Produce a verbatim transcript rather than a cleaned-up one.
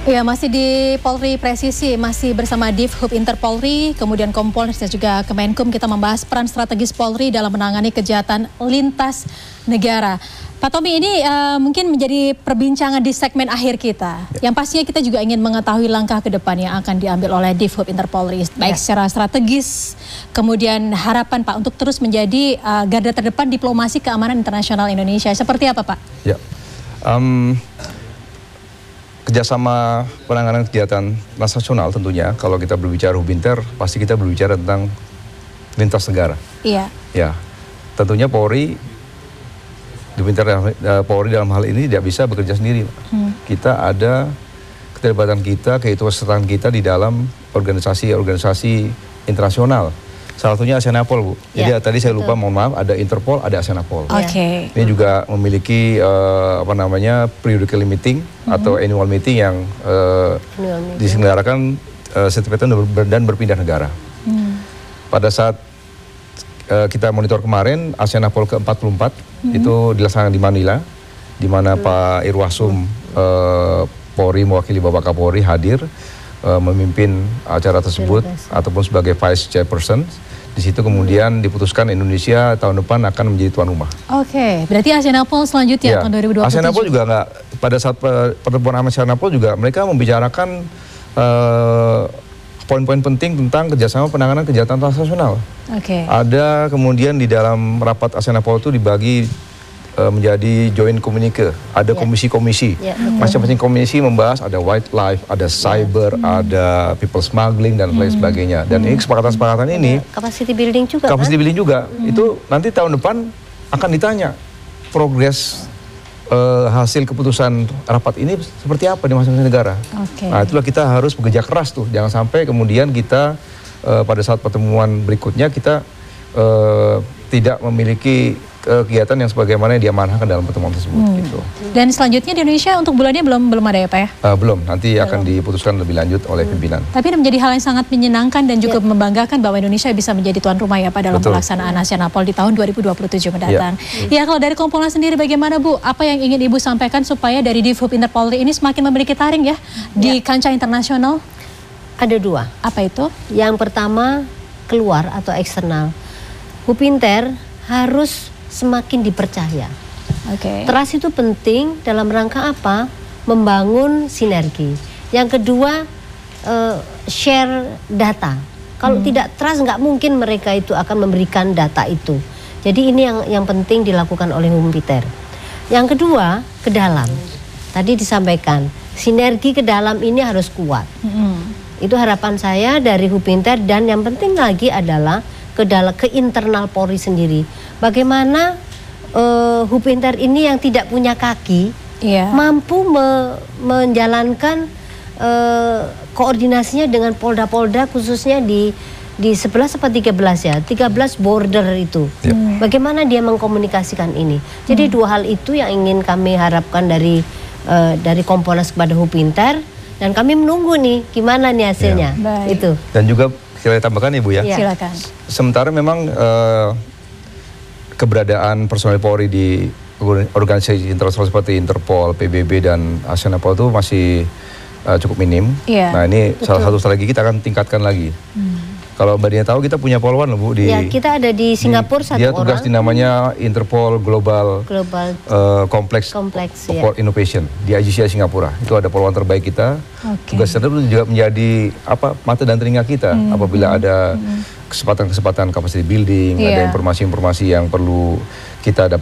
Ya, masih di Polri Presisi, masih bersama Divhub Interpolri, kemudian Kompolnas dan juga Kemenkum, kita membahas peran strategis Polri dalam menangani kejahatan lintas negara. Pak Tommy, ini uh, mungkin menjadi perbincangan di segmen akhir kita. Ya. Yang pastinya kita juga ingin mengetahui langkah ke depan yang akan diambil oleh Divhub Interpolri, baik ya. secara strategis, kemudian harapan Pak untuk terus menjadi uh, garda terdepan diplomasi keamanan internasional Indonesia. Seperti apa Pak? Ya. Um, Kerjasama penanganan kegiatan transnasional tentunya, kalau kita berbicara Hubinter, pasti kita berbicara tentang lintas negara. Iya. Ya, tentunya Polri, Hubinter uh, Polri dalam hal ini tidak bisa bekerja sendiri. Hmm. Kita ada keterlibatan kita, keikutsertaan kita di dalam organisasi-organisasi internasional. Salah satunya ASEANAPOL, Bu. Jadi ya, tadi saya lupa, betul. mohon maaf, ada Interpol, ada ASEANAPOL. Oke. Okay. Ini juga memiliki uh, apa namanya periodical meeting mm-hmm. atau annual meeting yang uh, meeting. diselenggarakan uh, setiap tahun dan berpindah negara. Mm. Pada saat uh, kita monitor kemarin, ASEANAPOL ke empat puluh empat mm-hmm. itu dilaksanakan di Manila, di mana mm. Pak Irwasum uh, Polri mewakili Bapak Kapolri hadir uh, memimpin acara tersebut ataupun sebagai vice chairperson. Di situ kemudian diputuskan Indonesia tahun depan akan menjadi tuan rumah. Oke, okay. Berarti ASEANAPOL selanjutnya ya. tahun dua ribu dua puluh tujuh. ASEANAPOL juga nggak, pada saat pertemuan ASEANAPOL juga mereka membicarakan uh, poin-poin penting tentang kerjasama penanganan kejahatan transnasional. Oke. Okay. Ada kemudian di dalam rapat ASEANAPOL itu dibagi uh, menjadi joint communique, ada komisi-komisi. Yeah. Yeah, masing-masing komisi membahas, ada wildlife, ada cyber, yeah. ada people smuggling dan lain mm. sebagainya. Dan mm. ini kesepakatan-kesepakatan ini, capacity building juga. Capacity kan? building juga. Mm. Itu nanti tahun depan akan ditanya progres uh, hasil keputusan rapat ini seperti apa di masing-masing negara. Okay. Nah, itulah kita harus bekerja keras tuh. Jangan sampai kemudian kita uh, pada saat pertemuan berikutnya kita uh, tidak memiliki kegiatan yang sebagaimana yang diamanahkan dalam pertemuan tersebut. Hmm. Gitu. Dan selanjutnya di Indonesia untuk bulannya belum belum ada ya Pak ya? Uh, belum, nanti belum. akan diputuskan lebih lanjut oleh hmm. pimpinan. Tapi ini menjadi hal yang sangat menyenangkan dan juga ya. membanggakan bahwa Indonesia bisa menjadi tuan rumah ya Pak dalam Betul. pelaksanaan ASEANAPOL di tahun dua ribu dua puluh tujuh mendatang. Ya, ya kalau dari Kompolnas sendiri bagaimana Bu? Apa yang ingin Ibu sampaikan supaya dari Divhub Interpolri ini semakin memiliki taring ya, ya. di kancah internasional? Ada dua. Apa itu? Yang pertama keluar atau eksternal. Hubinter harus semakin dipercaya. Okay. Trust itu penting dalam rangka apa? Membangun sinergi. Yang kedua, uh, share data. Kalau hmm. tidak trust, nggak mungkin mereka itu akan memberikan data itu. Jadi ini yang yang penting dilakukan oleh Hubinter. Yang kedua, ke dalam. Tadi disampaikan, sinergi ke dalam ini harus kuat. Hmm. Itu harapan saya dari Hubinter, dan yang penting lagi adalah ke dalam ke internal Polri sendiri. Bagaimana uh, Hubinter ini yang tidak punya kaki yeah. mampu me menjalankan uh, koordinasinya dengan polda-polda khususnya di di sebelas atau tiga belas ya, tiga belas border itu. Yeah. Hmm. Bagaimana dia mengkomunikasikan ini? Jadi hmm. dua hal itu yang ingin kami harapkan dari uh, dari Kompolnas kepada Hubinter, dan kami menunggu nih gimana nih hasilnya. Yeah. Itu. Dan juga saya tambahkan Ibu ya. Yeah. Silakan. Sementara memang uh, keberadaan personel Polri di organisasi internasional seperti Interpol, P B B dan ASEANAPOL itu masih uh, cukup minim. Yeah. Nah ini Betul. salah satu strategi kita akan tingkatkan lagi. Hmm. Kalau Mbak Dina tahu kita punya poluan loh Bu di. Ya, kita ada di Singapura di, satu dia orang. tugas di namanya Interpol Global Global uh, Complex, Complex Support ya. Innovation di I G C I Singapura. Itu ada poluan terbaik kita. Okay. Tugas itu juga menjadi apa mata dan telinga kita hmm. apabila ada kesempatan-kesempatan capacity building, yeah. ada informasi-informasi yang perlu kita dapat